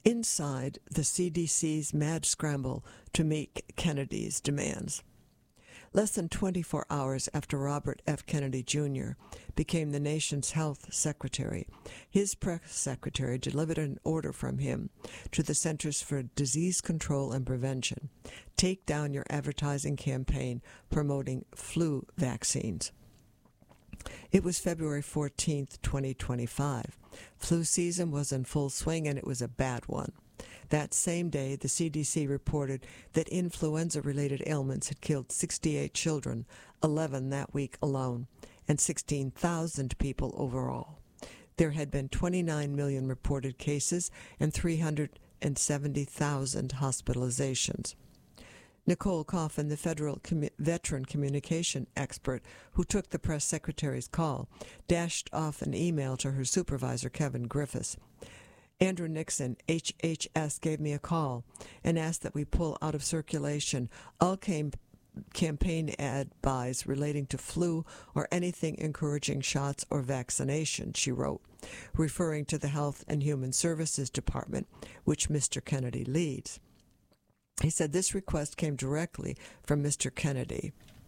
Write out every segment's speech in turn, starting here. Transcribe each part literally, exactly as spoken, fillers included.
inside the C D C's mad scramble to meet Kennedy's demands. Less than twenty-four hours after Robert F. Kennedy, Junior became the nation's health secretary, his press secretary delivered an order from him to the Centers for Disease Control and Prevention: take down your advertising campaign promoting flu vaccines. It was February fourteenth, twenty twenty-five. Flu season was in full swing, and it was a bad one. That same day, the C D C reported that influenza-related ailments had killed sixty-eight children, eleven that week alone, and sixteen thousand people overall. There had been twenty-nine million reported cases and three hundred seventy thousand hospitalizations. Nicole Coffin, the federal commu- veteran communication expert who took the press secretary's call, dashed off an email to her supervisor, Kevin Griffiths. Andrew Nixon, H H S, gave me a call and asked that we pull out of circulation all cam- campaign ad buys relating to flu or anything encouraging shots or vaccination, she wrote, referring to the Health and Human Services Department, which Mister Kennedy leads. He said this request came directly from Mister Kennedy.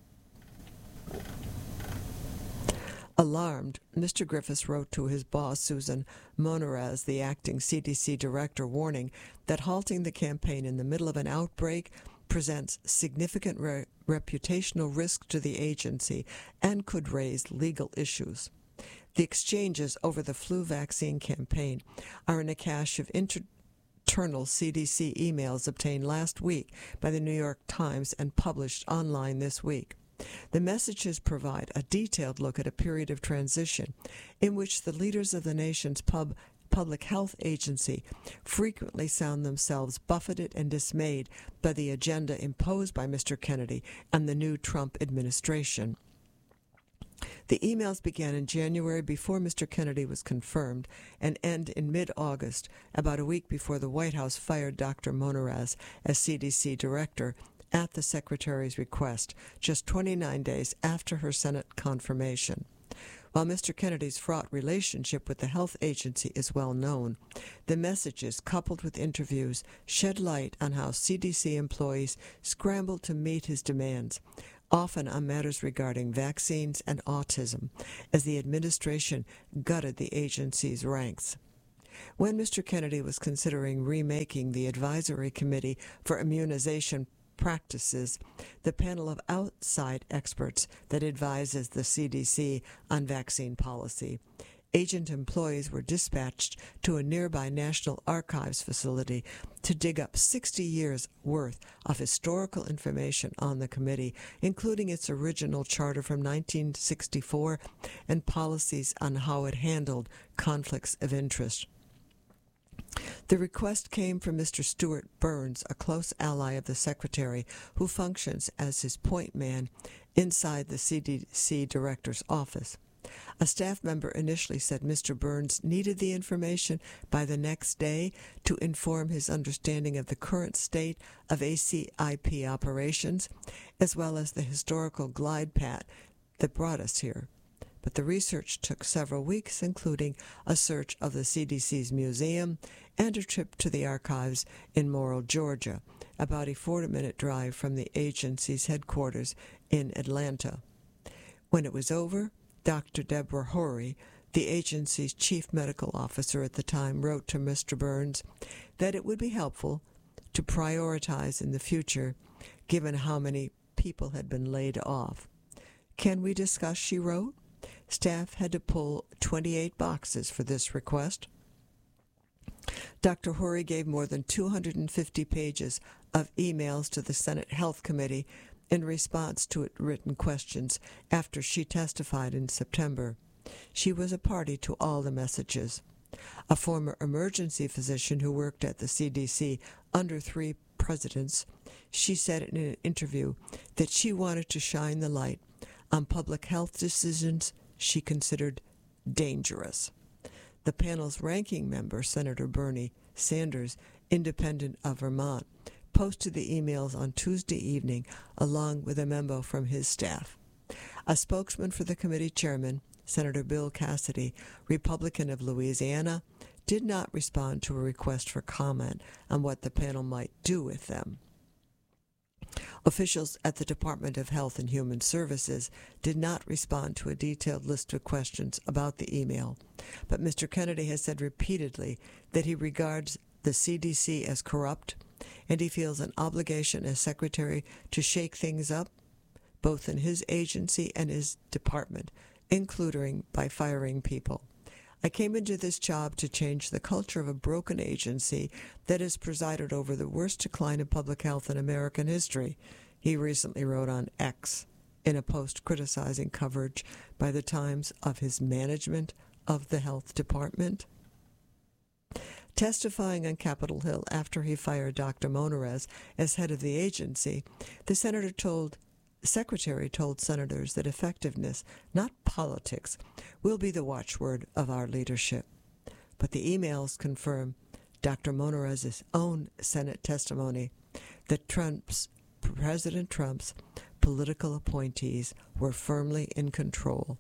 Alarmed, Mister Griffiths wrote to his boss, Susan Monarez, the acting C D C director, warning that halting the campaign in the middle of an outbreak presents significant re- reputational risk to the agency and could raise legal issues. The exchanges over the flu vaccine campaign are in a cache of inter- internal C D C emails obtained last week by the New York Times and published online this week. The messages provide a detailed look at a period of transition in which the leaders of the nation's pub, public health agency frequently found themselves buffeted and dismayed by the agenda imposed by Mister Kennedy and the new Trump administration. The emails began in January before Mister Kennedy was confirmed and end in mid-August, about a week before the White House fired Doctor Monarez as C D C director at the secretary's request, just twenty-nine days after her Senate confirmation. While Mister Kennedy's fraught relationship with the health agency is well known, the messages, coupled with interviews, shed light on how C D C employees scrambled to meet his demands, often on matters regarding vaccines and autism, as the administration gutted the agency's ranks. When Mister Kennedy was considering remaking the Advisory Committee for Immunization Practices, the panel of outside experts that advises the C D C on vaccine policy, agent employees were dispatched to a nearby National Archives facility to dig up sixty years' worth of historical information on the committee, including its original charter from nineteen sixty-four and policies on how it handled conflicts of interest. The request came from Mister Stuart Burns, a close ally of the Secretary, who functions as his point man inside the C D C Director's office. A staff member initially said Mister Burns needed the information by the next day to inform his understanding of the current state of A C I P operations, as well as the historical glide path that brought us here. But the research took several weeks, including a search of the C D C's museum and a trip to the archives in Morrill, Georgia, about a forty-minute drive from the agency's headquarters in Atlanta. When it was over, Doctor Deborah Horry, the agency's chief medical officer at the time, wrote to Mister Burns that it would be helpful to prioritize in the future, given how many people had been laid off. "Can we discuss?" she wrote. Staff had to pull twenty-eight boxes for this request. Doctor Horry gave more than two hundred fifty pages of emails to the Senate Health Committee in response to written questions after she testified in September. She was a party to all the messages. A former emergency physician who worked at the C D C under three presidents, she said in an interview that she wanted to shine the light on public health decisions she considered dangerous. The panel's ranking member, Senator Bernie Sanders, independent of Vermont, posted the emails on Tuesday evening along with a memo from his staff. A spokesman for the committee chairman, Senator Bill Cassidy, Republican of Louisiana, did not respond to a request for comment on what the panel might do with them. Officials at the Department of Health and Human Services did not respond to a detailed list of questions about the email, but Mister Kennedy has said repeatedly that he regards the C D C as corrupt, and he feels an obligation as Secretary to shake things up, both in his agency and his department, including by firing people. I came into this job to change the culture of a broken agency that has presided over the worst decline in public health in American history, he recently wrote on X in a post criticizing coverage by the Times of his management of the health department. Testifying on Capitol Hill after he fired Doctor Monarez as head of the agency, the senator told Secretary told senators that effectiveness, not politics, will be the watchword of our leadership. But the emails confirm Doctor Monarez's own Senate testimony that Trump's, President Trump's political appointees were firmly in control.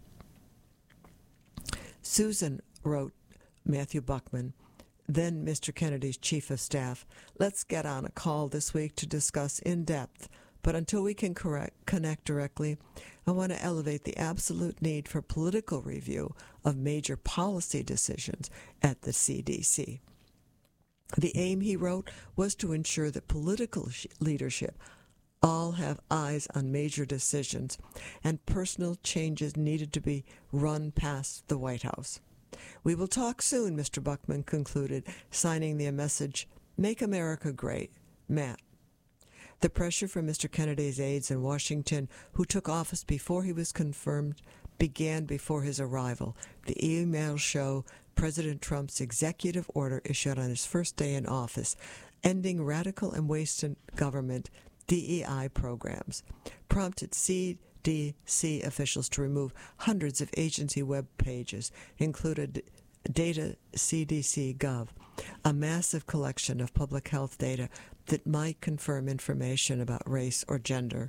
Susan, wrote Matthew Buckman, then Mister Kennedy's chief of staff, let's get on a call this week to discuss in depth. But until we can correct, connect directly, I want to elevate the absolute need for political review of major policy decisions at the C D C. The aim, he wrote, was to ensure that political sh- leadership all have eyes on major decisions, and personal changes needed to be run past the White House. We will talk soon, Mister Buckman concluded, signing the message, Make America Great, Matt. The pressure from Mister Kennedy's aides in Washington, who took office before he was confirmed, began before his arrival. The emails show President Trump's executive order issued on his first day in office, ending radical and wasteful government D E I programs, prompted C D C officials to remove hundreds of agency web pages, included Data C D C Gov, a massive collection of public health data that might confirm information about race or gender.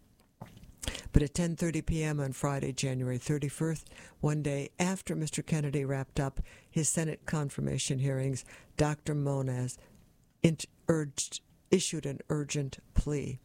But at ten thirty p.m. on Friday, January thirty-first, one day after Mister Kennedy wrapped up his Senate confirmation hearings, Doctor Monarez urged, issued an urgent plea.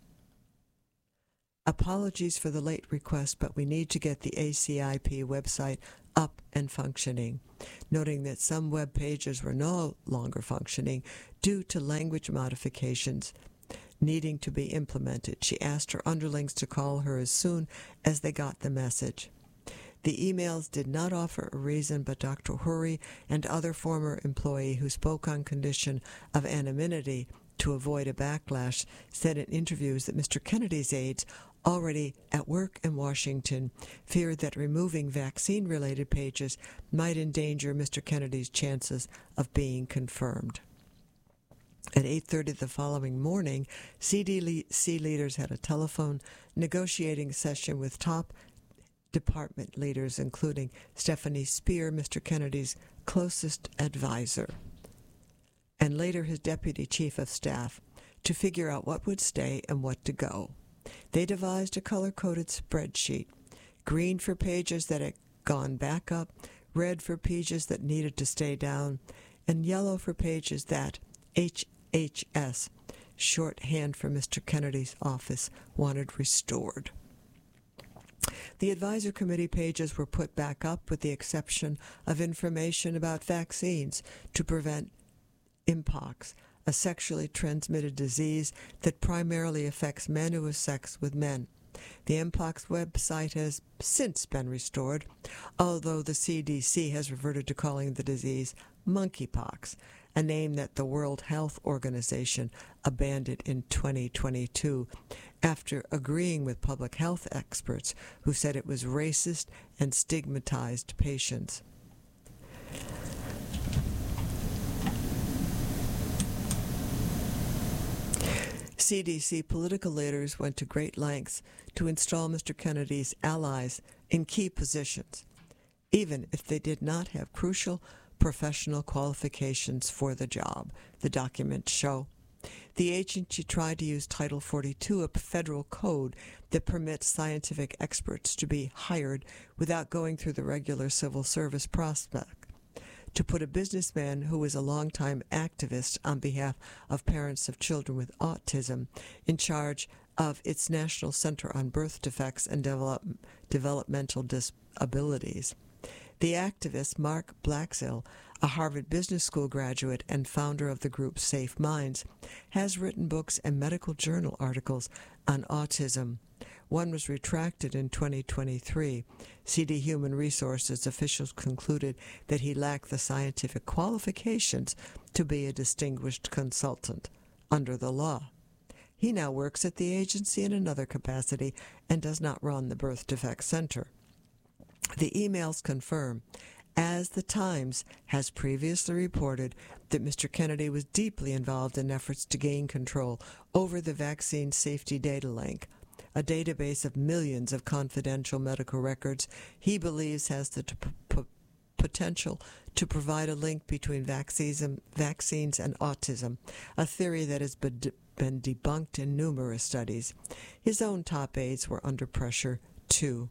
Apologies for the late request, but we need to get the A C I P website up and functioning, noting that some web pages were no longer functioning due to language modifications needing to be implemented. She asked her underlings to call her as soon as they got the message. The emails did not offer a reason, but Doctor Hurry and other former employee who spoke on condition of anonymity to avoid a backlash said in interviews that Mister Kennedy's aides, already at work in Washington, feared that removing vaccine-related pages might endanger Mister Kennedy's chances of being confirmed. At eight thirty the following morning, C D C leaders had a telephone negotiating session with top department leaders, including Stephanie Spear, Mister Kennedy's closest advisor, and later his deputy chief of staff, to figure out what would stay and what to go. They devised a color-coded spreadsheet, green for pages that had gone back up, red for pages that needed to stay down, and yellow for pages that H H S, shorthand for Mister Kennedy's office, wanted restored. The advisor committee pages were put back up with the exception of information about vaccines to prevent mpox, a sexually transmitted disease that primarily affects men who have sex with men. The mpox website has since been restored, although the C D C has reverted to calling the disease monkeypox, a name that the World Health Organization abandoned in twenty twenty-two after agreeing with public health experts who said it was racist and stigmatized patients. C D C political leaders went to great lengths to install Mister Kennedy's allies in key positions, even if they did not have crucial professional qualifications for the job, the documents show. The agency tried to use Title forty-two, a federal code that permits scientific experts to be hired without going through the regular civil service process, to put a businessman who was a longtime activist on behalf of parents of children with autism in charge of its National Center on Birth Defects and Develop, Developmental Disabilities. The activist Mark Blaxill, a Harvard Business School graduate and founder of the group Safe Minds, has written books and medical journal articles on autism. One was retracted in twenty twenty-three. C D Human Resources officials concluded that he lacked the scientific qualifications to be a distinguished consultant under the law. He now works at the agency in another capacity and does not run the Birth Defect Center. The emails confirm, as the Times has previously reported, that Mister Kennedy was deeply involved in efforts to gain control over the Vaccine Safety Data Link, a database of millions of confidential medical records he believes has the t- p- potential to provide a link between vaccines and, vaccines and autism, a theory that has been, de- been debunked in numerous studies. His own top aides were under pressure, too.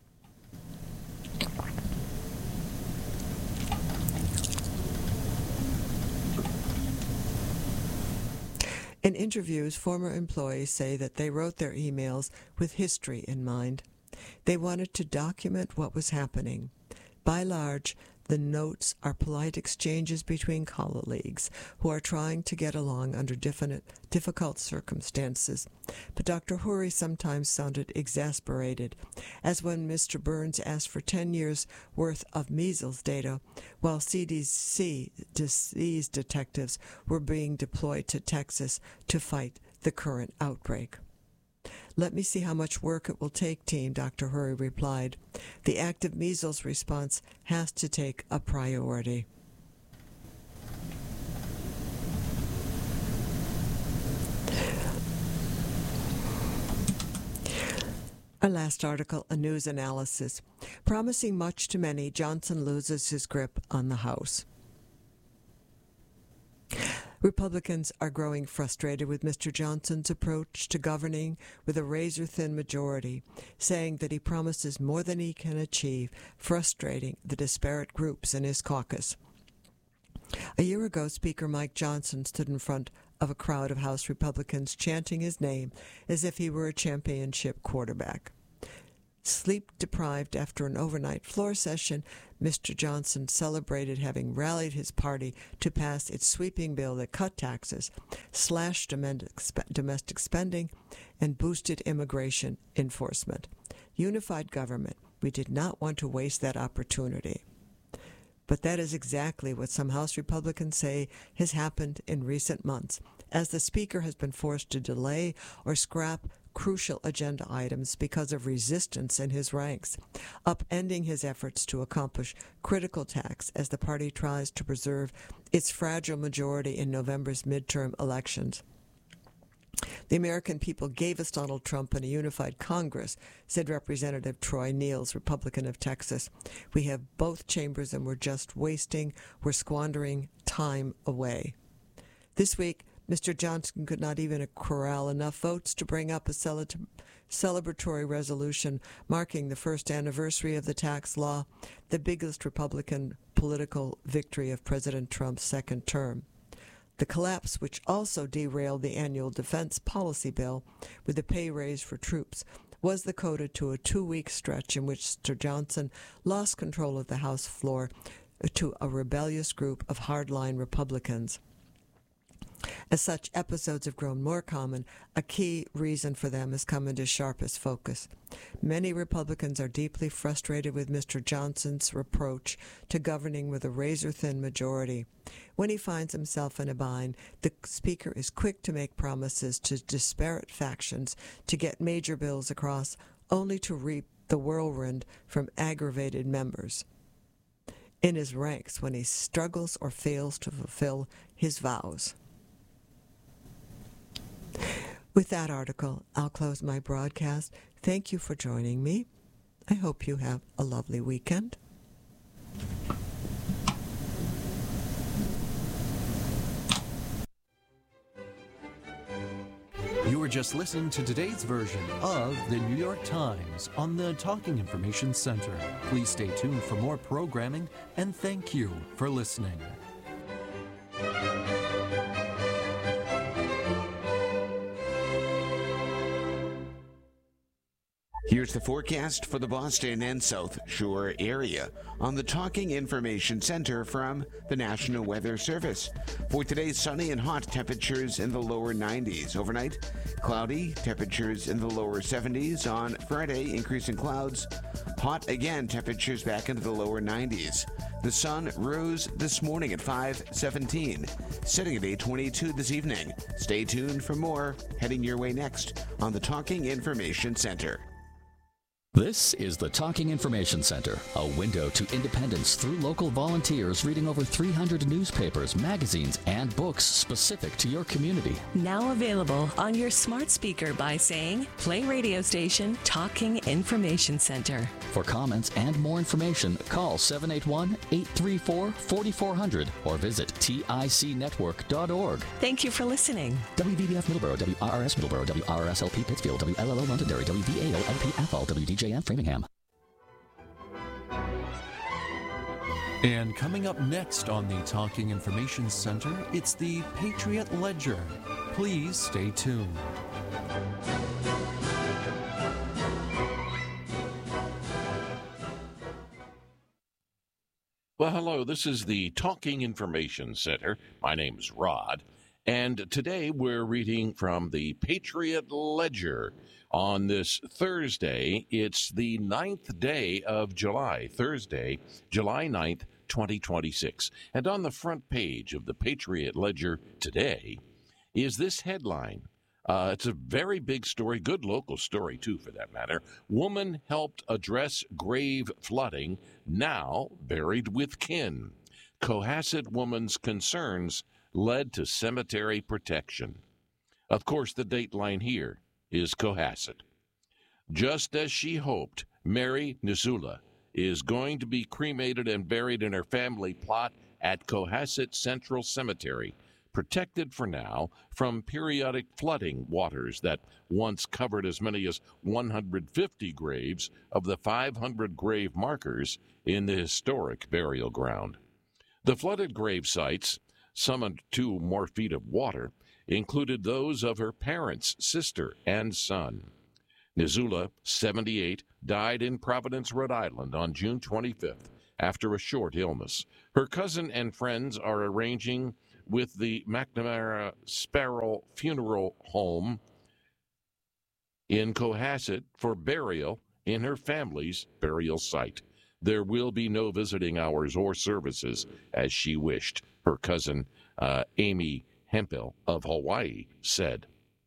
In interviews, former employees say that they wrote their emails with history in mind. They wanted to document what was happening. By large, the notes are polite exchanges between colleagues who are trying to get along under definite, difficult circumstances. But Doctor Houry sometimes sounded exasperated, as when Mister Burns asked for ten years' worth of measles data, while C D C disease detectives were being deployed to Texas to fight the current outbreak. "Let me see how much work it will take, team," Doctor Houry replied. "The active measles response has to take a priority." Our last article, a news analysis. Promising much to many, Johnson loses his grip on the House. Republicans are growing frustrated with Mister Johnson's approach to governing with a razor-thin majority, saying that he promises more than he can achieve, frustrating the disparate groups in his caucus. A year ago, Speaker Mike Johnson stood in front of a crowd of House Republicans chanting his name as if he were a championship quarterback. Sleep-deprived after an overnight floor session, Mister Johnson celebrated having rallied his party to pass its sweeping bill that cut taxes, slashed domestic spending, and boosted immigration enforcement. Unified government. We did not want to waste that opportunity. But that is exactly what some House Republicans say has happened in recent months, as the Speaker has been forced to delay or scrap crucial agenda items because of resistance in his ranks, upending his efforts to accomplish critical tasks as the party tries to preserve its fragile majority in November's midterm elections. "The American people gave us Donald Trump and a unified Congress," said Representative Troy Niels, Republican of Texas. "We have both chambers and we're just wasting, we're squandering time away." This week, Mister Johnson could not even corral enough votes to bring up a cele- celebratory resolution marking the first anniversary of the tax law, the biggest Republican political victory of President Trump's second term. The collapse, which also derailed the annual defense policy bill with a pay raise for troops, was the coda to a two-week stretch in which Mister Johnson lost control of the House floor to a rebellious group of hardline Republicans. As such episodes have grown more common, a key reason for them has come into sharpest focus. Many Republicans are deeply frustrated with Mister Johnson's approach to governing with a razor-thin majority. When he finds himself in a bind, the Speaker is quick to make promises to disparate factions to get major bills across, only to reap the whirlwind from aggravated members in his ranks when he struggles or fails to fulfill his vows. With that article, I'll close my broadcast. Thank you for joining me. I hope you have a lovely weekend. You were just listening to today's version of the New York Times on the Talking Information Center. Please stay tuned for more programming, and thank you for listening. Here's the forecast for the Boston and South Shore area on the Talking Information Center from the National Weather Service. For today, sunny and hot, temperatures in the lower nineties. Overnight, cloudy, temperatures in the lower seventies. On Friday, increasing clouds. Hot again, temperatures back into the lower nineties. The sun rose this morning at five seventeen, setting at eight twenty-two this evening. Stay tuned for more heading your way next on the Talking Information Center. This is the Talking Information Center, a window to independence through local volunteers reading over three hundred newspapers, magazines, and books specific to your community. Now available on your smart speaker by saying, play radio station Talking Information Center. For comments and more information, call seven eight one, eight three four, four four zero zero or visit tic network dot org. Thank you for listening. W V B F Middleborough, W R R S Middleborough, W R R S L P Pittsfield, W L L O Londonderry, W V A O L P Athol, W D J M Framingham. And coming up next on the Talking Information Center, it's the Patriot Ledger. Please stay tuned. Well, hello, this is the Talking Information Center. My name is Rod, and today we're reading from the Patriot Ledger. On this Thursday, it's the ninth day of July, Thursday, July ninth, twenty twenty-six. And on the front page of the Patriot Ledger today is this headline. Uh, it's a very big story, good local story, too, for that matter. Woman helped address grave flooding, now buried with kin. Cohasset woman's concerns led to cemetery protection. Of course, the dateline here is Cohasset. Just as she hoped, Mary Nisula is going to be cremated and buried in her family plot at Cohasset Central Cemetery, protected for now from periodic flooding waters that once covered as many as one hundred fifty graves of the five hundred grave markers in the historic burial ground. The flooded grave sites, some under two more feet of water, included those of her parents, sister, and son. Nisula, seventy-eight, died in Providence, Rhode Island on June twenty-fifth after a short illness. Her cousin and friends are arranging with the McNamara Sparrow Funeral Home in Cohasset for burial in her family's burial site. There will be no visiting hours or services as she wished, her cousin uh, Amy Hempel of Hawaii said.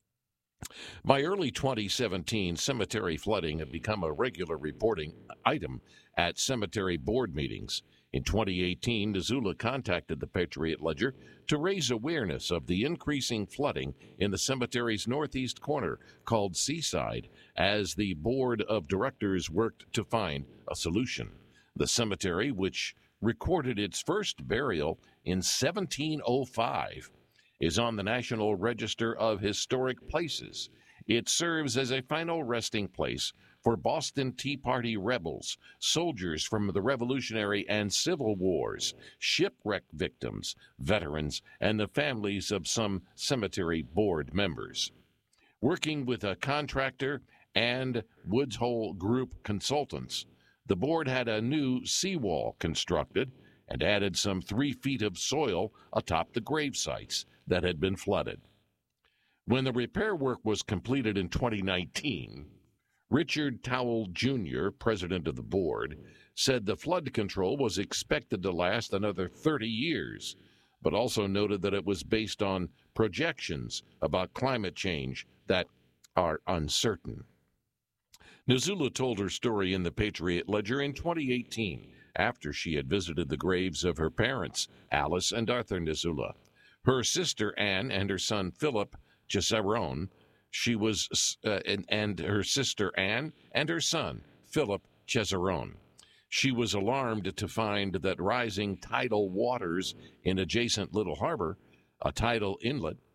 By early twenty seventeen, cemetery flooding had become a regular reporting item at cemetery board meetings. In twenty eighteen, Nisula contacted the Patriot Ledger to raise awareness of the increasing flooding in the cemetery's northeast corner, called Seaside, as the board of directors worked to find a solution. The cemetery, which recorded its first burial in seventeen oh five, is on the National Register of Historic Places. It serves as a final resting place for Boston Tea Party rebels, soldiers from the Revolutionary and Civil Wars, shipwreck victims, veterans, and the families of some cemetery board members. Working with a contractor and Woods Hole Group consultants, the board had a new seawall constructed and added some three feet of soil atop the grave sites that had been flooded. When the repair work was completed in twenty nineteen, Richard Towell Junior, president of the board, said the flood control was expected to last another thirty years, but also noted that it was based on projections about climate change that are uncertain. Nisula told her story in the Patriot Ledger in twenty eighteen, after she had visited the graves of her parents, Alice and Arthur Nisula, her sister Anne and her son Philip Cesaron. She was, uh, and, and her sister Anne and her son Philip Cesaron. She was alarmed to find that rising tidal waters in adjacent Little Harbor, a tidal inlet,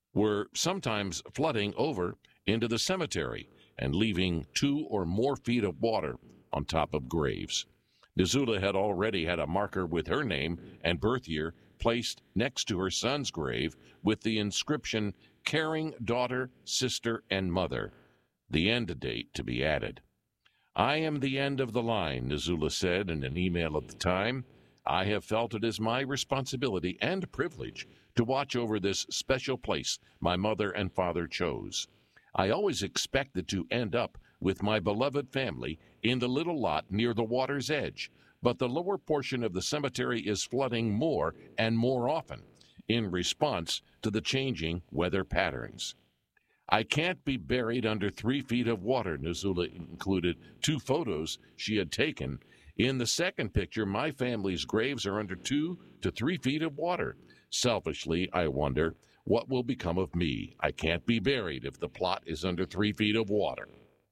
were sometimes flooding over into the cemetery and leaving two or more feet of water on top of graves. Nzula had already had a marker with her name and birth year placed next to her son's grave with the inscription, "Caring daughter, sister, and mother," the end date to be added. "I am the end of the line," Nzula said in an email at the time. "I have felt it is my responsibility and privilege to watch over this special place my mother and father chose. I always expected to end up with my beloved family in the little lot near the water's edge, but the lower portion of the cemetery is flooding more and more often in response to the changing weather patterns. I can't be buried under three feet of water," Nzula included two photos she had taken. "In the second picture, my family's graves are under two to three feet of water. Selfishly, I wonder what will become of me. I can't be buried if the plot is under three feet of water."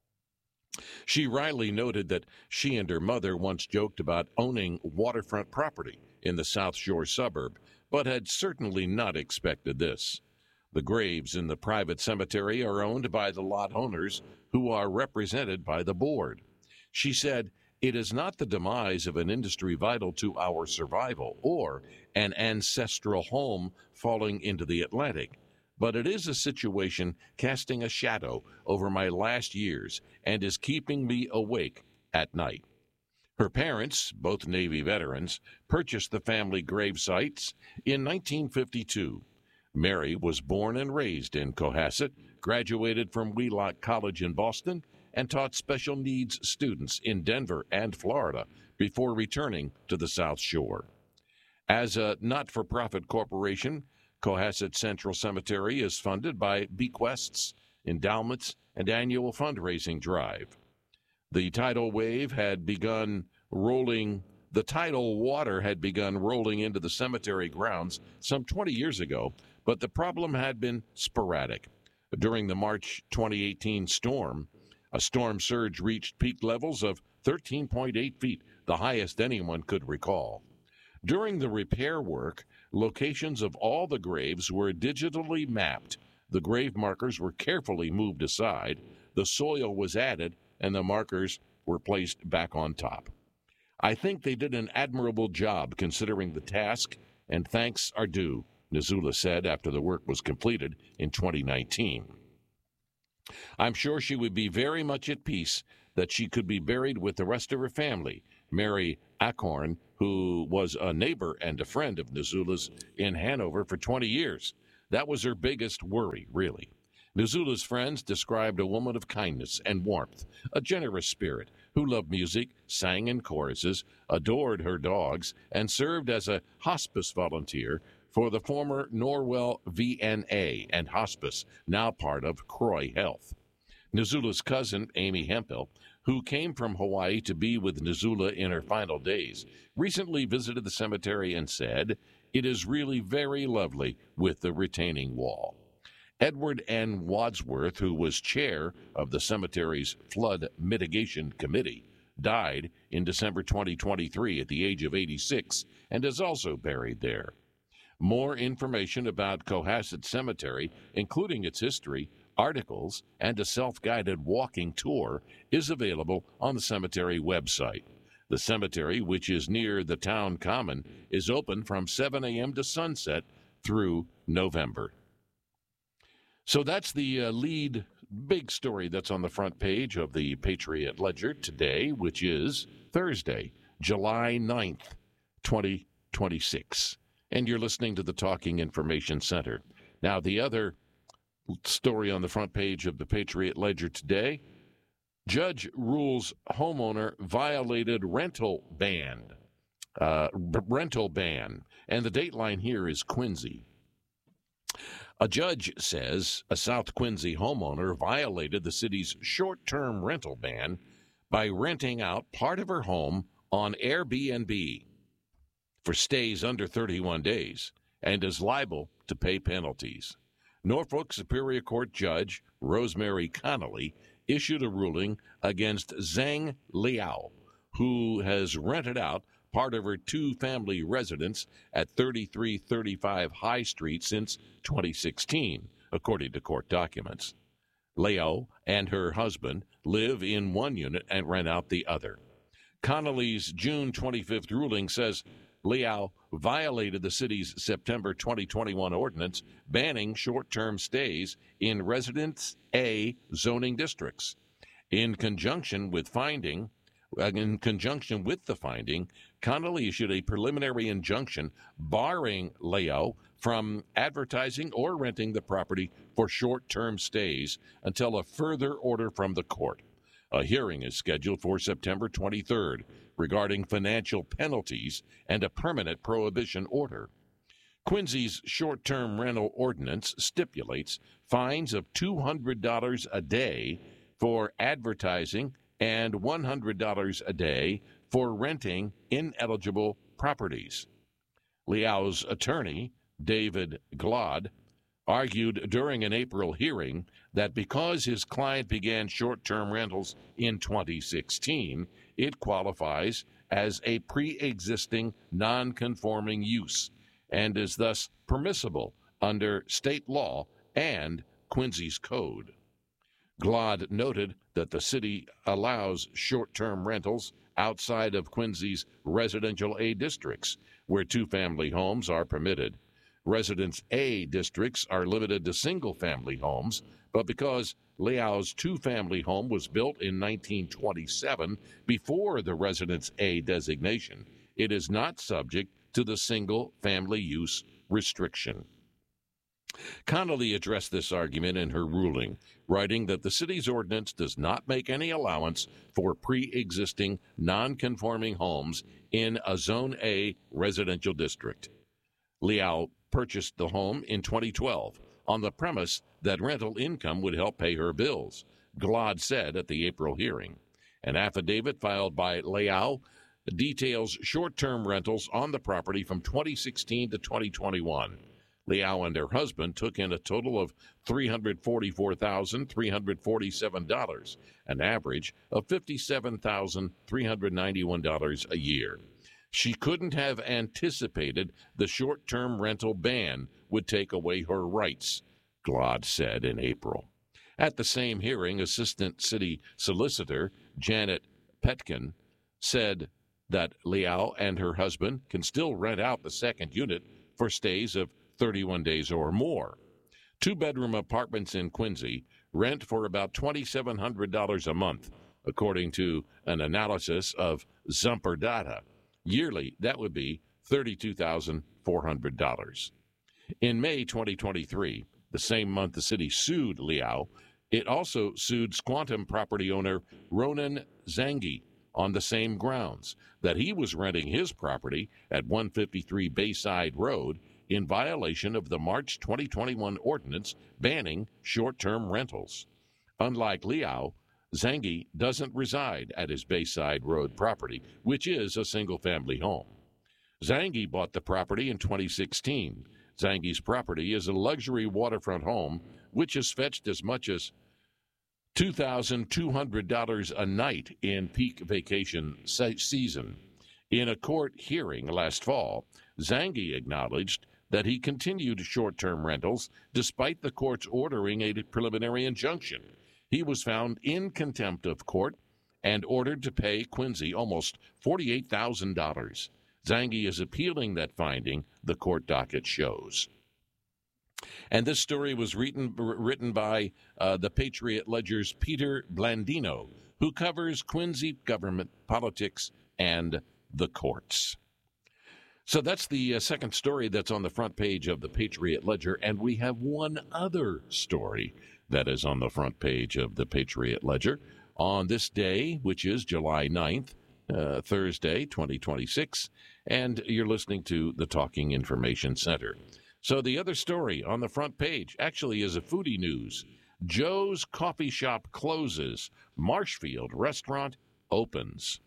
She wryly noted that she and her mother once joked about owning waterfront property in the South Shore suburb, but had certainly not expected this. The graves in the private cemetery are owned by the lot owners, who are represented by the board. She said, "It is not the demise of an industry vital to our survival or an ancestral home falling into the Atlantic, but it is a situation casting a shadow over my last years and is keeping me awake at night." Her parents, both Navy veterans, purchased the family grave sites in nineteen fifty-two. Mary was born and raised in Cohasset, graduated from Wheelock College in Boston, and taught special needs students in Denver and Florida before returning to the South Shore. As a not-for-profit corporation, Cohasset Central Cemetery is funded by bequests, endowments, and annual fundraising drive. The tidal wave had begun rolling, the tidal water had begun rolling into the cemetery grounds some twenty years ago, but the problem had been sporadic. During the March twenty eighteen storm, a storm surge reached peak levels of thirteen point eight feet, the highest anyone could recall. During the repair work, locations of all the graves were digitally mapped. The grave markers were carefully moved aside, the soil was added, and the markers were placed back on top. "I think they did an admirable job considering the task, and thanks are due," Nzula said after the work was completed in twenty nineteen. "I'm sure she would be very much at peace that she could be buried with the rest of her family." Mary Acorn, who was a neighbor and a friend of Nzula's in Hanover for twenty years. That was her biggest worry, really. Nzula's friends described a woman of kindness and warmth, a generous spirit, who loved music, sang in choruses, adored her dogs, and served as a hospice volunteer for the former Norwell V N A and hospice, now part of Croy Health. Nzula's cousin, Amy Hemphill, who came from Hawaii to be with Nzula in her final days, recently visited the cemetery and said, "It is really very lovely with the retaining wall." Edward N. Wadsworth, who was chair of the cemetery's Flood Mitigation Committee, died in December twenty twenty-three at the age of eighty-six and is also buried there. More information about Cohasset Cemetery, including its history, articles, and a self-guided walking tour, is available on the cemetery website. The cemetery, which is near the town common, is open from seven a.m. to sunset through November. So that's the uh, lead big story that's on the front page of the Patriot Ledger today, which is Thursday, July ninth, twenty twenty-six. And you're listening to the Talking Information Center. Now, the other story on the front page of the Patriot Ledger today, judge rules homeowner violated rental ban. Uh, rental ban. And the dateline here is Quincy. A judge says a South Quincy homeowner violated the city's short-term rental ban by renting out part of her home on Airbnb for stays under thirty-one days and is liable to pay penalties. Norfolk Superior Court Judge Rosemary Connolly issued a ruling against Zhang Liao, who has rented out part of her two-family residence at thirty-three thirty-five High Street since twenty sixteen, according to court documents. Liao and her husband live in one unit and rent out the other. Connolly's June twenty-fifth ruling says Liao violated the city's September twenty twenty-one ordinance banning short-term stays in Residence A zoning districts. In conjunction with finding, in conjunction with the finding, Connolly issued a preliminary injunction barring Liao from advertising or renting the property for short-term stays until a further order from the court. A hearing is scheduled for September twenty-third regarding financial penalties and a permanent prohibition order. Quincy's short-term rental ordinance stipulates fines of two hundred dollars a day for advertising and one hundred dollars a day for renting ineligible properties. Liao's attorney, David Glod, argued during an April hearing that because his client began short-term rentals in twenty sixteen, it qualifies as a pre-existing non-conforming use and is thus permissible under state law and Quincy's code. Glod noted that the city allows short-term rentals outside of Quincy's residential A districts, where two-family homes are permitted. Residence A districts are limited to single-family homes, but because Liao's two-family home was built in nineteen twenty-seven, before the Residence A designation, it is not subject to the single-family use restriction. Connolly addressed this argument in her ruling, writing that the city's ordinance does not make any allowance for pre-existing non-conforming homes in a Zone A residential district. Liao purchased the home in twenty twelve on the premise that rental income would help pay her bills, Glod said at the April hearing. An affidavit filed by Liao details short-term rentals on the property from twenty sixteen to twenty twenty-one. Liao and her husband took in a total of three hundred forty-four thousand three hundred forty-seven dollars, an average of fifty-seven thousand three hundred ninety-one dollars a year. She couldn't have anticipated the short-term rental ban would take away her rights, Glod said in April. At the same hearing, Assistant City Solicitor Janet Petkin said that Liao and her husband can still rent out the second unit for stays of thirty-one days or more. Two-bedroom apartments in Quincy rent for about twenty-seven hundred dollars a month, according to an analysis of Zumper data. Yearly, that would be thirty-two thousand four hundred dollars. In May twenty twenty-three, the same month the city sued Liao, it also sued Squantum property owner Ronan Zangi on the same grounds, that he was renting his property at one fifty-three Bayside Road in violation of the March twenty twenty-one ordinance banning short-term rentals. Unlike Liao, Zangi doesn't reside at his Bayside Road property, which is a single-family home. Zangi bought the property in twenty sixteen. Zangi's property is a luxury waterfront home, which has fetched as much as two thousand two hundred dollars a night in peak vacation se- season. In a court hearing last fall, Zangi acknowledged that he continued short-term rentals despite the court's ordering a preliminary injunction. He was found in contempt of court and ordered to pay Quincy almost forty-eight thousand dollars. Zangi is appealing that finding, the court docket shows. And this story was written, written by uh, the Patriot Ledger's Peter Blandino, who covers Quincy government, politics, and the courts. So that's the uh, second story that's on the front page of the Patriot Ledger, and we have one other story that is on the front page of the Patriot Ledger on this day, which is July ninth, uh, Thursday, twenty twenty-six, and you're listening to the Talking Information Center. So the other story on the front page actually is a foodie news. Joe's Coffee Shop closes. Marshfield Restaurant opens.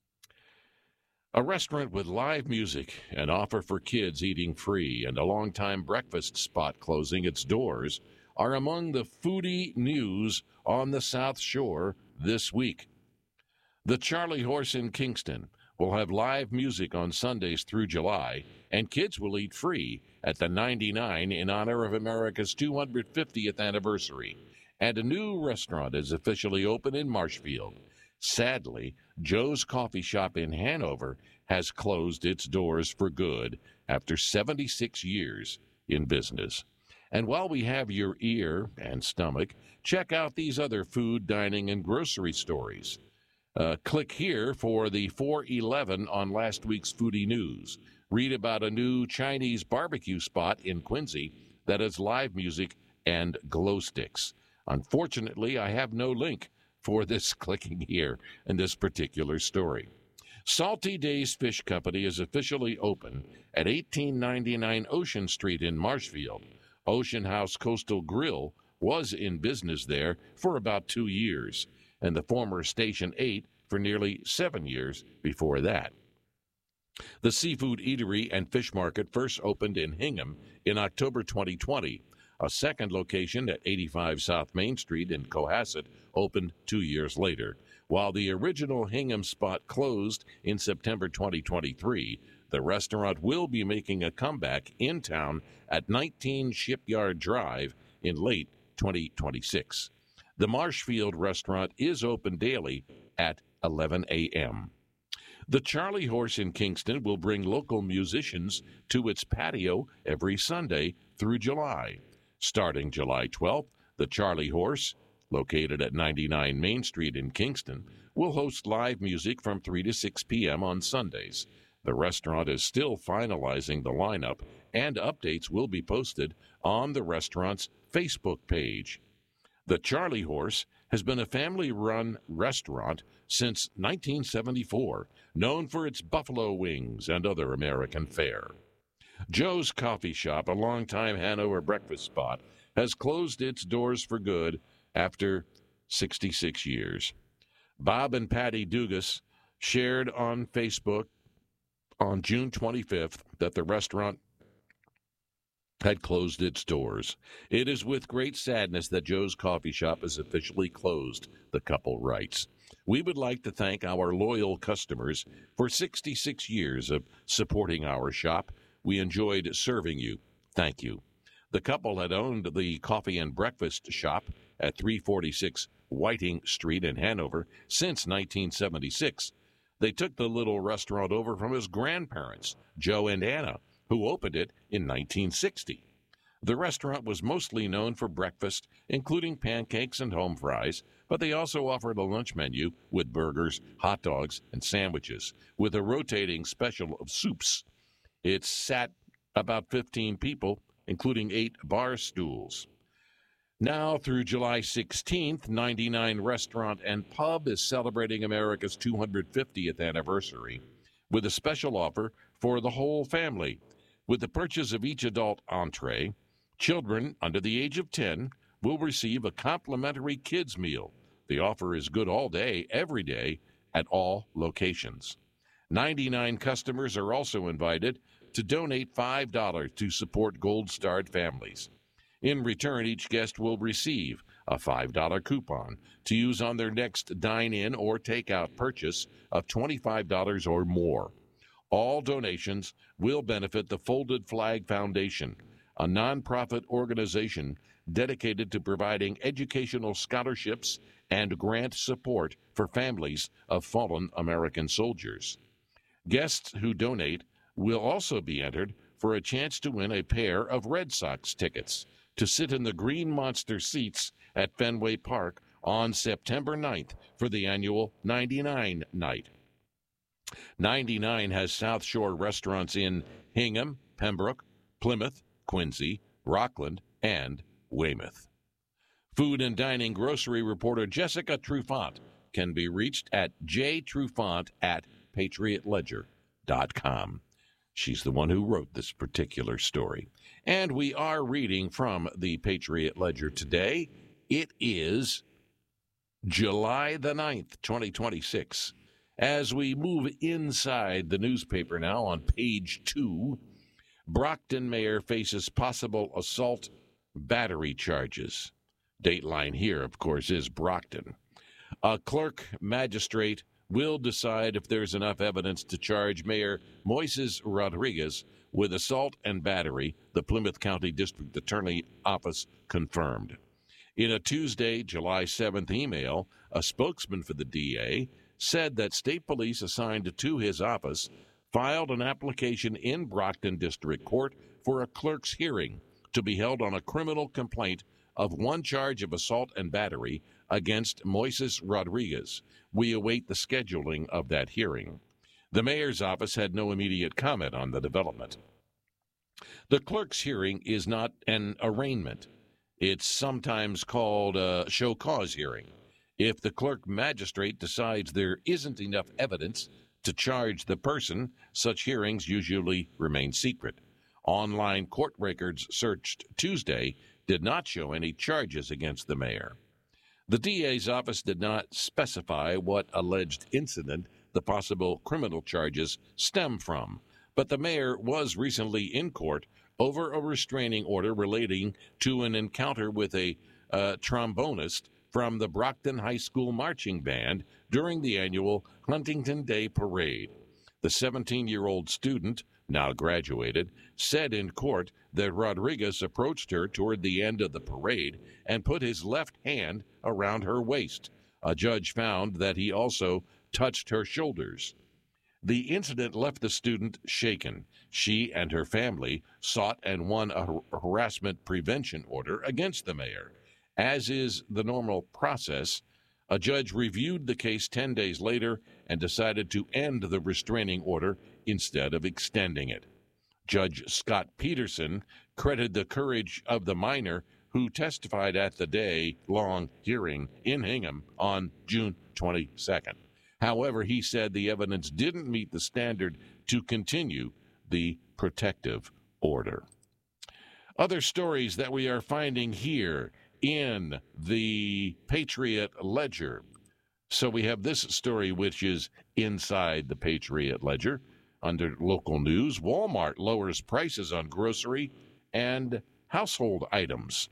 A restaurant with live music, an offer for kids eating free, and a longtime breakfast spot closing its doors are among the foodie news on the South Shore this week. The Charlie Horse in Kingston, will have live music on Sundays through July, and kids will eat free at the ninety-nine in honor of America's two hundred fiftieth anniversary. And a new restaurant is officially open in Marshfield. Sadly, Joe's Coffee Shop in Hanover has closed its doors for good after seventy-six years in business. And while we have your ear and stomach, check out these other food, dining, and grocery stories. Uh, click here for the four eleven on last week's Foodie News. Read about a new Chinese barbecue spot in Quincy that has live music and glow sticks. Unfortunately, I have no link for this clicking here in this particular story. Salty Days Fish Company is officially open at eighteen ninety-nine Ocean Street in Marshfield. Ocean House Coastal Grill was in business there for about two years, and the former Station eight for nearly seven years before that. The seafood eatery and fish market first opened in Hingham in October twenty twenty. A second location at eighty-five South Main Street in Cohasset opened two years later. While the original Hingham spot closed in September twenty twenty-three, the restaurant will be making a comeback in town at nineteen Shipyard Drive in late twenty twenty-six. The Marshfield restaurant is open daily at eleven a.m. The Charlie Horse in Kingston will bring local musicians to its patio every Sunday through July. Starting July twelfth, the Charlie Horse, located at ninety-nine Main Street in Kingston, will host live music from three to six p.m. on Sundays. The restaurant is still finalizing the lineup, and updates will be posted on the restaurant's Facebook page. The Charlie Horse has been a family-run restaurant since nineteen seventy-four, known for its buffalo wings and other American fare. Joe's Coffee Shop, a longtime Hanover breakfast spot, has closed its doors for good after sixty-six years. Bob and Patty Dugas shared on Facebook on June twenty-fifth that the restaurant had closed its doors. It is with great sadness that Joe's Coffee Shop is officially closed, the couple writes. We would like to thank our loyal customers for sixty-six years of supporting our shop. We enjoyed serving you. Thank you. The couple had owned the coffee and breakfast shop at three forty-six Whiting Street in Hanover since nineteen seventy-six. They took the little restaurant over from his grandparents, Joe and Anna, who opened it in nineteen sixty. The restaurant was mostly known for breakfast, including pancakes and home fries, but they also offered a lunch menu with burgers, hot dogs, and sandwiches, with a rotating special of soups. It sat about fifteen people, including eight bar stools. Now through July sixteenth, ninety-nine Restaurant and Pub is celebrating America's two hundred fiftieth anniversary with a special offer for the whole family. With the purchase of each adult entree, children under the age of ten will receive a complimentary kids meal. The offer is good all day, every day, at all locations. ninety-nine customers are also invited to donate five dollars to support gold-starred families. In return, each guest will receive a five dollars coupon to use on their next dine-in or take-out purchase of twenty-five dollars or more. All donations will benefit the Folded Flag Foundation, a nonprofit organization dedicated to providing educational scholarships and grant support for families of fallen American soldiers. Guests who donate will also be entered for a chance to win a pair of Red Sox tickets to sit in the Green Monster seats at Fenway Park on September ninth for the annual ninety-nine night. ninety-nine has South Shore restaurants in Hingham, Pembroke, Plymouth, Quincy, Rockland, and Weymouth. Food and dining grocery reporter Jessica Trufant can be reached at jtrufant at patriot ledger dot com. She's the one who wrote this particular story. And we are reading from the Patriot Ledger today. It is July the ninth, twenty twenty-six. As we move inside the newspaper now on page two, Brockton mayor faces possible assault battery charges. Dateline here, of course, is Brockton. A clerk magistrate will decide if there's enough evidence to charge Mayor Moises Rodriguez with assault and battery, the Plymouth County District Attorney Office confirmed. In a Tuesday, July seventh email, a spokesman for the D A said that state police assigned to his office filed an application in Brockton District Court for a clerk's hearing to be held on a criminal complaint of one charge of assault and battery against Moises Rodriguez. We await the scheduling of that hearing. The mayor's office had no immediate comment on the development. The clerk's hearing is not an arraignment. It's sometimes called a show cause hearing. If the clerk magistrate decides there isn't enough evidence to charge the person, such hearings usually remain secret. Online court records searched Tuesday did not show any charges against the mayor. The D A's office did not specify what alleged incident the possible criminal charges stem from, but the mayor was recently in court over a restraining order relating to an encounter with a uh, trombonist from the Brockton High School marching band during the annual Huntington Day Parade. The seventeen-year-old student, now graduated, said in court that Rodriguez approached her toward the end of the parade and put his left hand around her waist. A judge found that he also touched her shoulders. The incident left the student shaken. She and her family sought and won a har- harassment prevention order against the mayor. As is the normal process, a judge reviewed the case ten days later and decided to end the restraining order instead of extending it. Judge Scott Peterson credited the courage of the minor who testified at the day-long hearing in Hingham on June twenty-second. However, he said the evidence didn't meet the standard to continue the protective order. Other stories that we are finding here in the Patriot Ledger. So we have this story, which is inside the Patriot Ledger. Under local news, Walmart lowers prices on grocery and household items.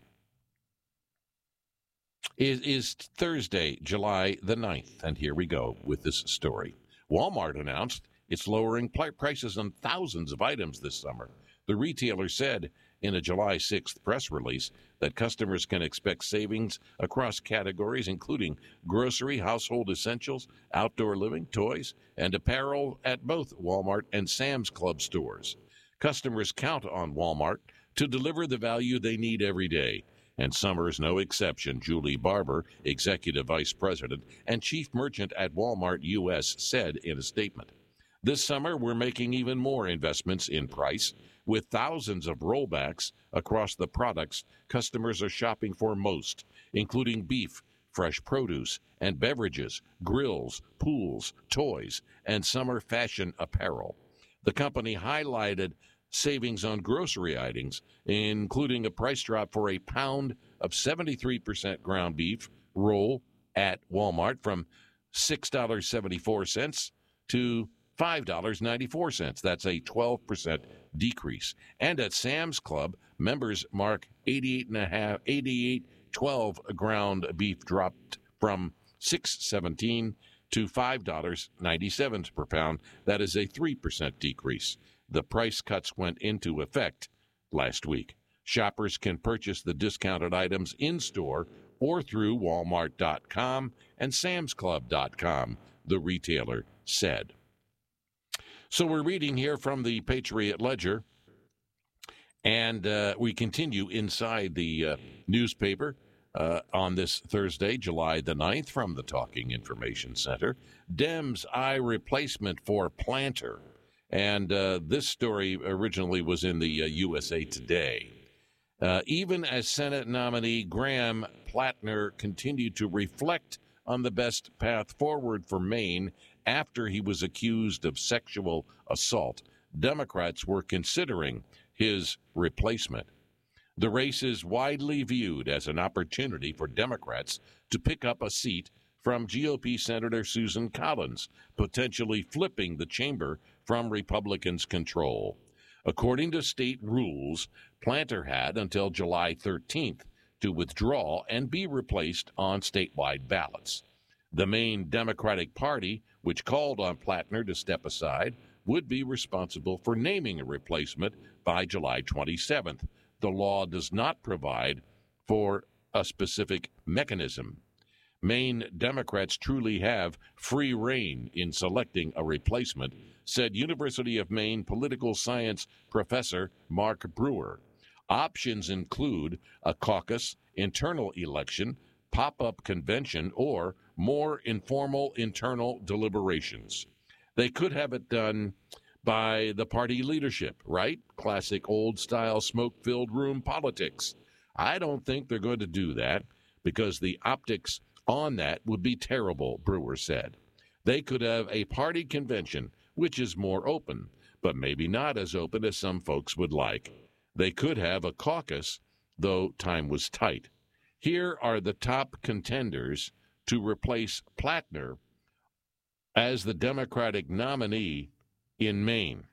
It is Thursday, July the ninth, and here we go with this story. Walmart announced it's lowering prices on thousands of items this summer. The retailer said in a July sixth press release that customers can expect savings across categories, including grocery, household essentials, outdoor living, toys, and apparel at both Walmart and Sam's Club stores. Customers count on Walmart to deliver the value they need every day, and summer is no exception. Julie Barber, Executive Vice President and Chief Merchant at Walmart U S, said in a statement, "This summer, we're making even more investments in price, with thousands of rollbacks across the products customers are shopping for most, including beef, fresh produce, and beverages, grills, pools, toys, and summer fashion apparel." The company highlighted savings on grocery items, including a price drop for a pound of seventy-three percent ground beef roll at Walmart from six dollars and seventy-four cents to five dollars and ninety-four cents. That's a twelve percent decrease. And at Sam's Club, members mark eighty-eight and a half, eighty-eight twelve ground beef dropped from six seventeen to five dollars and ninety cents per pound. That is a three percent decrease. The price cuts went into effect last week. Shoppers can purchase the discounted items in-store or through Walmart dot com and Sam's Club dot com, the retailer said. So we're reading here from the Patriot Ledger, and uh, we continue inside the uh, newspaper uh, on this Thursday, July the ninth, from the Talking Information Center. Dems eye replacement for Planter. And uh, this story originally was in the uh, U S A Today. Uh, even as Senate nominee Graham Plattner continued to reflect on the best path forward for Maine after he was accused of sexual assault, Democrats were considering his replacement. The race is widely viewed as an opportunity for Democrats to pick up a seat from G O P Senator Susan Collins, potentially flipping the chamber from Republicans' control. According to state rules, Planter had until July thirteenth to withdraw and be replaced on statewide ballots. The Maine Democratic Party, which called on Plattner to step aside, would be responsible for naming a replacement by July twenty-seventh. The law does not provide for a specific mechanism. Maine Democrats truly have free rein in selecting a replacement, said University of Maine political science professor Mark Brewer. Options include a caucus, internal election, pop-up convention, or more informal internal deliberations. They could have it done by the party leadership, right? Classic old-style smoke-filled room politics. I don't think they're going to do that because the optics on that would be terrible, Brewer said. They could have a party convention, which is more open, but maybe not as open as some folks would like. They could have a caucus, though time was tight. Here are the top contenders to replace Plattner as the Democratic nominee in Maine.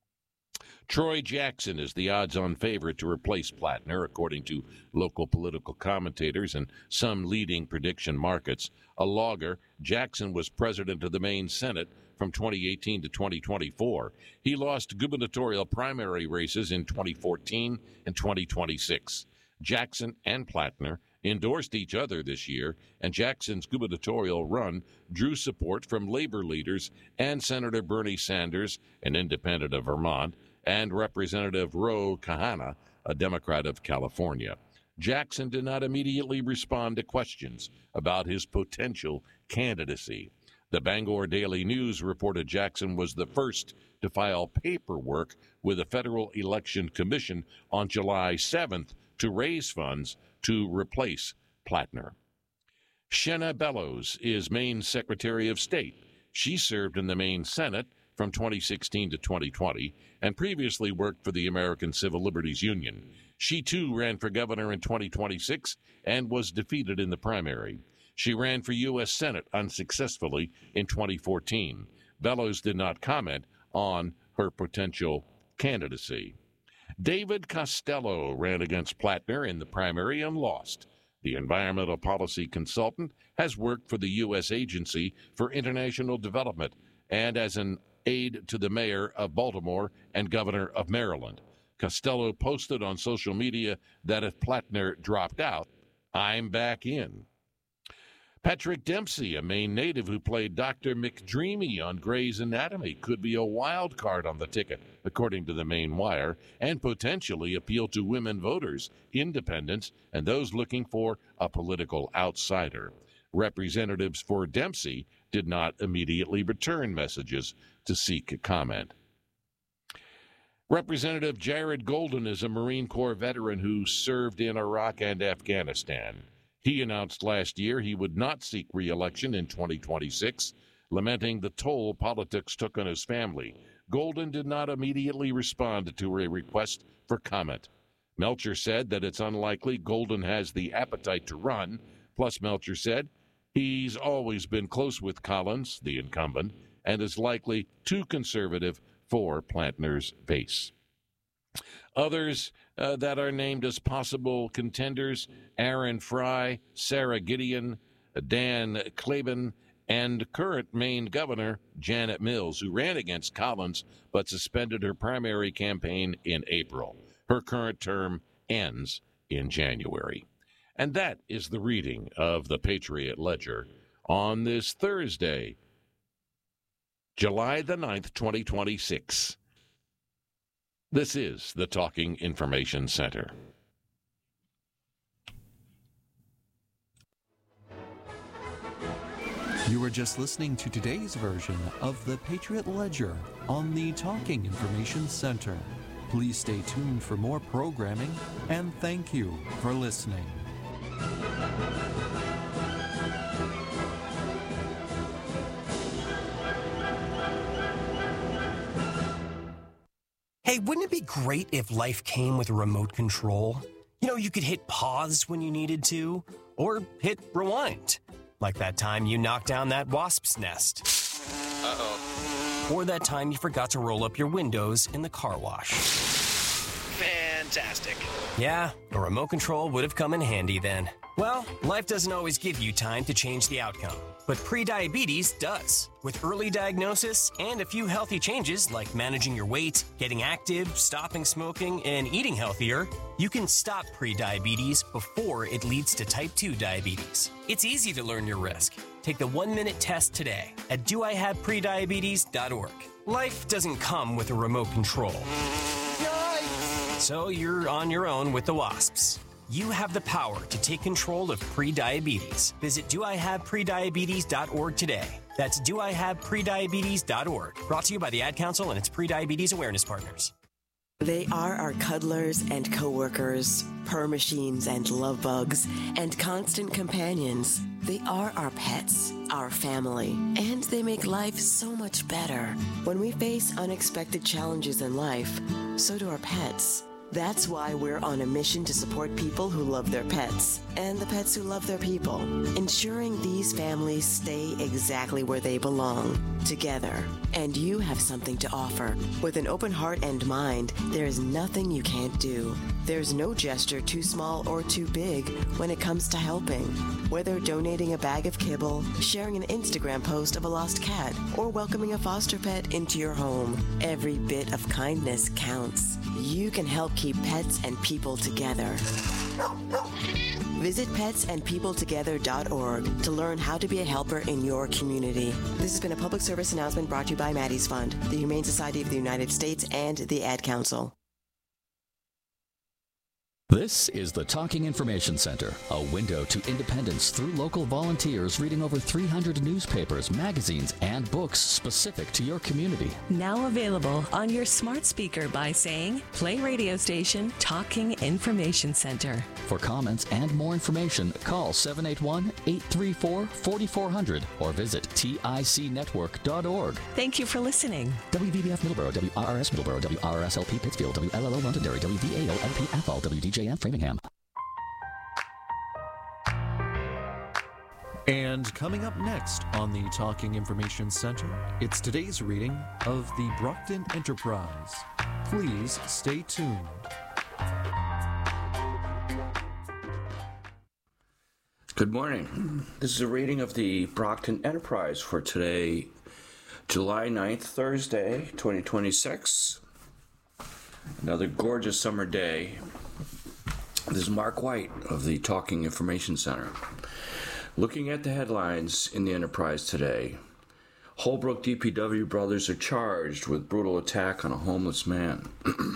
Troy Jackson is the odds-on favorite to replace Plattner, according to local political commentators and some leading prediction markets. A logger, Jackson was president of the Maine Senate from twenty eighteen to twenty twenty-four. He lost gubernatorial primary races in twenty fourteen and twenty twenty-six. Jackson and Plattner endorsed each other this year, and Jackson's gubernatorial run drew support from labor leaders and Senator Bernie Sanders, an independent of Vermont, and Representative Ro Khanna, a Democrat of California. Jackson did not immediately respond to questions about his potential candidacy. The Bangor Daily News reported Jackson was the first to file paperwork with the Federal Election Commission on July seventh to raise funds to replace Plattner. Shenna Bellows is Maine's Secretary of State. She served in the Maine Senate from twenty sixteen to twenty twenty and previously worked for the American Civil Liberties Union. She, too, ran for governor in twenty twenty-six and was defeated in the primary. She ran for U S Senate unsuccessfully in twenty fourteen. Bellows did not comment on her potential candidacy. David Costello ran against Plattner in the primary and lost. The environmental policy consultant has worked for the U S Agency for International Development and as an aide to the mayor of Baltimore and governor of Maryland. Costello posted on social media that if Plattner dropped out, I'm back in. Patrick Dempsey, a Maine native who played Doctor McDreamy on Grey's Anatomy, could be a wild card on the ticket, according to the Maine Wire, and potentially appeal to women voters, independents, and those looking for a political outsider. Representatives for Dempsey did not immediately return messages to seek comment. Representative Jared Golden is a Marine Corps veteran who served in Iraq and Afghanistan. He announced last year he would not seek re-election in twenty twenty-six, lamenting the toll politics took on his family. Golden did not immediately respond to a request for comment. Melcher said that it's unlikely Golden has the appetite to run. Plus, Melcher said he's always been close with Collins, the incumbent, and is likely too conservative for Plattner's base. Others uh, that are named as possible contenders, Aaron Fry, Sarah Gideon, Dan Klaben, and current Maine Governor Janet Mills, who ran against Collins but suspended her primary campaign in April. Her current term ends in January. And that is the reading of the Patriot Ledger on this Thursday, July the ninth, twenty twenty-six. This is the Talking Information Center. You were just listening to today's version of the Patriot Ledger on the Talking Information Center. Please stay tuned for more programming, and thank you for listening. Hey, wouldn't it be great if life came with a remote control? You know, you could hit pause when you needed to, or hit rewind. Like that time you knocked down that wasp's nest. Uh-oh. Or that time you forgot to roll up your windows in the car wash. Fantastic. Yeah, a remote control would have come in handy then. Well, life doesn't always give you time to change the outcome. but prediabetes does. With early diagnosis and a few healthy changes like managing your weight, getting active, stopping smoking, and eating healthier, you can stop prediabetes before it leads to type two diabetes. It's easy to learn your risk. Take the one-minute test today at do I have prediabetes dot org. Life doesn't come with a remote control. So you're on your own with the WASPs. You have the power to take control of prediabetes. Visit do I have prediabetes dot org today. That's do I have prediabetes dot org. Brought to you by the Ad Council and its prediabetes awareness partners. They are our cuddlers and coworkers, purr machines and love bugs, and constant companions. They are our pets, our family, and they make life so much better. When we face unexpected challenges in life, so do our pets. That's why we're on a mission to support people who love their pets and the pets who love their people, ensuring these families stay exactly where they belong, together. And you have something to offer. With an open heart and mind, there is nothing you can't do. There's no gesture too small or too big when it comes to helping. Whether donating a bag of kibble, sharing an Instagram post of a lost cat, or welcoming a foster pet into your home, every bit of kindness counts. You can help keep pets and people together. Visit pets and people together dot org to learn how to be a helper in your community. This has been a public service announcement brought to you by Maddie's Fund, the Humane Society of the United States, and the Ad Council. This is the Talking Information Center, a window to independence through local volunteers reading over three hundred newspapers, magazines, and books specific to your community. Now available on your smart speaker by saying, play radio station Talking Information Center. For comments and more information, call seven eight one, eight three four, four four zero zero or visit tic network dot org. Thank you for listening. W V B F Middleborough, W R R S Middleborough, W R R S L P Pittsfield, W L L O Londonderry, W V A O L P Athol, W D J M Framingham. And coming up next on the Talking Information Center, it's today's reading of the Brockton Enterprise. Please stay tuned. Good morning. This is a reading of the Brockton Enterprise for today, July ninth, Thursday, twenty twenty-six. Another gorgeous summer day. This is Mark White of the Talking Information Center. Looking at the headlines in the Enterprise today, Holbrook D P W brothers are charged with brutal attack on a homeless man.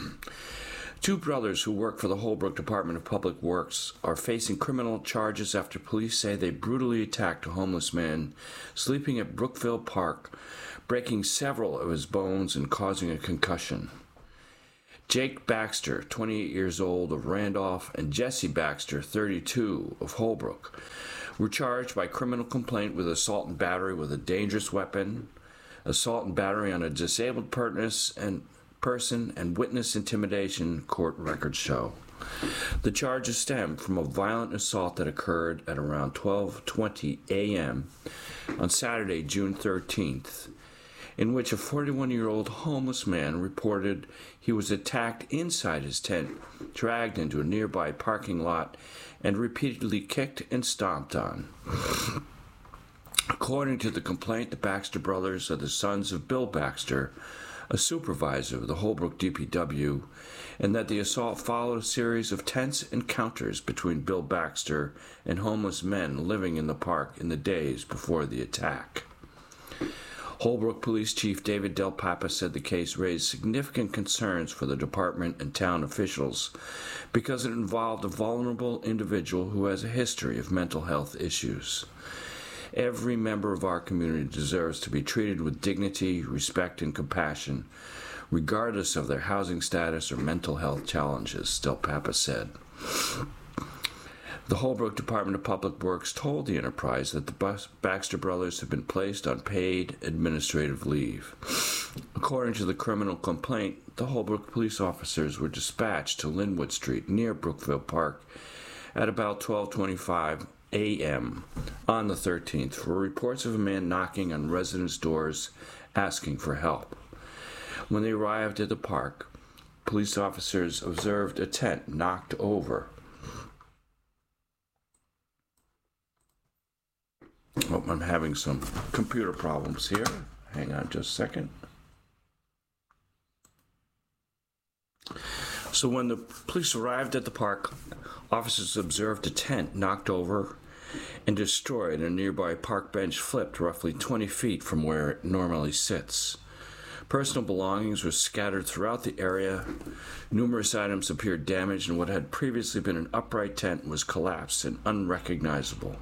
Two brothers who work for the Holbrook Department of Public Works are facing criminal charges after police say they brutally attacked a homeless man sleeping at Brookville Park, breaking several of his bones and causing a concussion. Jake Baxter, twenty-eight years old, of Randolph, and Jesse Baxter, thirty-two, of Holbrook, were charged by criminal complaint with assault and battery with a dangerous weapon, assault and battery on a disabled person, person and witness intimidation, court records show. The charges stem from a violent assault that occurred at around twelve twenty a.m. on Saturday, June thirteenth, in which a forty-one-year-old homeless man reported he was attacked inside his tent, dragged into a nearby parking lot, and repeatedly kicked and stomped on. According to the complaint, the Baxter brothers are the sons of Bill Baxter, a supervisor of the Holbrook D P W, and that the assault followed a series of tense encounters between Bill Baxter and homeless men living in the park in the days before the attack. Holbrook Police Chief David Del Papa said the case raised significant concerns for the department and town officials because it involved a vulnerable individual who has a history of mental health issues. Every member of our community deserves to be treated with dignity, respect, and compassion, regardless of their housing status or mental health challenges, Del Papa said. The Holbrook Department of Public Works told the Enterprise that the Baxter brothers have been placed on paid administrative leave. According to the criminal complaint, the Holbrook police officers were dispatched to Linwood Street near Brookville Park at about twelve twenty-five a.m. on the thirteenth for reports of a man knocking on residents' doors asking for help. When they arrived at the park, police officers observed a tent knocked over. Oh, I'm having some computer problems here. Hang on just a second. So when the police arrived at the park, officers observed a tent knocked over and destroyed, and a nearby park bench flipped roughly twenty feet from where it normally sits. Personal belongings were scattered throughout the area. Numerous items appeared damaged, and what had previously been an upright tent was collapsed and unrecognizable.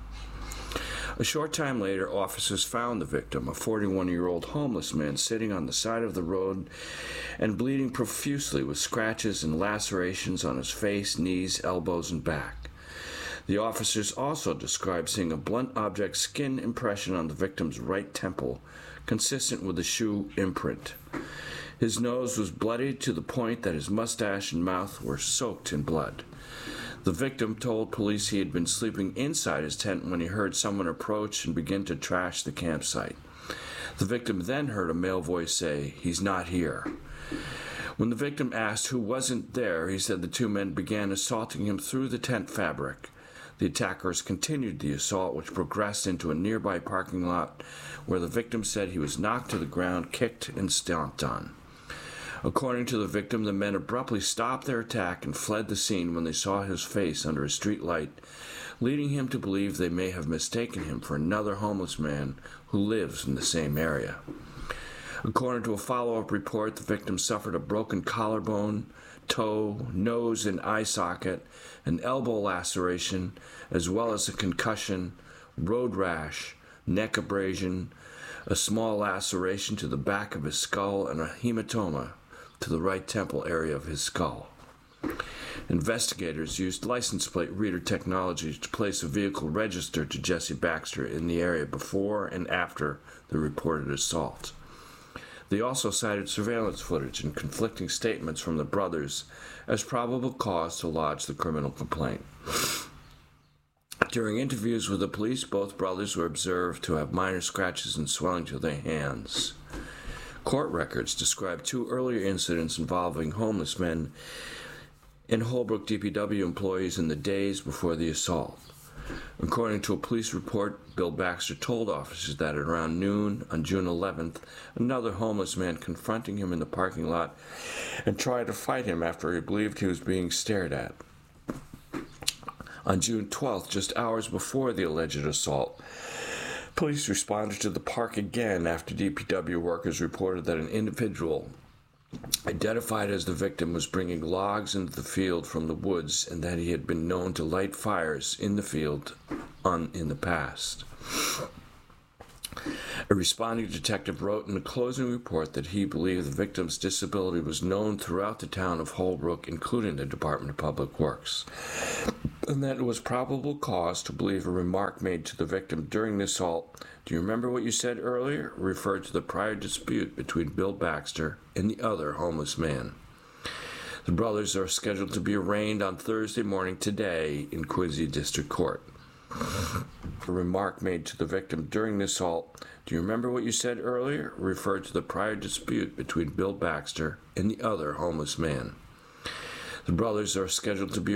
A short time later, officers found the victim, a forty-one-year-old homeless man sitting on the side of the road and bleeding profusely with scratches and lacerations on his face, knees, elbows, and back. The officers also described seeing a blunt object skin impression on the victim's right temple, consistent with the shoe imprint. His nose was bloodied to the point that his mustache and mouth were soaked in blood. The victim told police he had been sleeping inside his tent when he heard someone approach and begin to trash the campsite. The victim then heard a male voice say, "He's not here." When the victim asked who wasn't there, he said the two men began assaulting him through the tent fabric. The attackers continued the assault, which progressed into a nearby parking lot where the victim said he was knocked to the ground, kicked, and stomped on. According to the victim, the men abruptly stopped their attack and fled the scene when they saw his face under a street light, leading him to believe they may have mistaken him for another homeless man who lives in the same area. According to a follow-up report, the victim suffered a broken collarbone, toe, nose and eye socket, an elbow laceration, as well as a concussion, road rash, neck abrasion, a small laceration to the back of his skull, and a hematoma to the right temple area of his skull. Investigators used license plate reader technology to place a vehicle registered to Jesse Baxter in the area before and after the reported assault. They also cited surveillance footage and conflicting statements from the brothers as probable cause to lodge the criminal complaint. During interviews with the police, both brothers were observed to have minor scratches and swelling to their hands. Court records describe two earlier incidents involving homeless men and Holbrook D P W employees in the days before the assault. According to a police report, Bill Baxter told officers that at around noon on June eleventh, another homeless man confronting him in the parking lot and tried to fight him after he believed he was being stared at. On June twelfth, just hours before the alleged assault, police responded to the park again after D P W workers reported that an individual identified as the victim was bringing logs into the field from the woods and that he had been known to light fires in the field on, in the past. A responding detective wrote in a closing report that he believed the victim's disability was known throughout the town of Holbrook, including the Department of Public Works, and that it was probable cause to believe a remark made to the victim during the assault, "Do you remember what you said earlier?" referred to the prior dispute between Bill Baxter and the other homeless man. The brothers are scheduled to be arraigned on Thursday morning today in Quincy District Court. A remark made to the victim during the assault, "Do you remember what you said earlier?" referred to the prior dispute between Bill Baxter and the other homeless man. The brothers are scheduled to be